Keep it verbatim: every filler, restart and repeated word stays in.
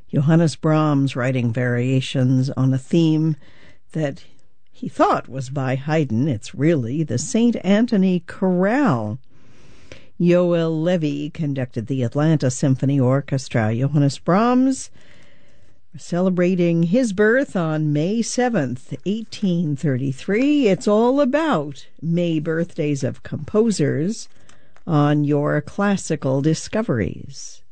Johannes Brahms writing variations on a theme that he thought was by Haydn. It's really the Saint Anthony Chorale. Yoel Levy conducted the Atlanta Symphony Orchestra. Johannes Brahms celebrating his birth on May seventh, eighteen thirty-three. It's all about May birthdays of composers on your Classical Discoveries.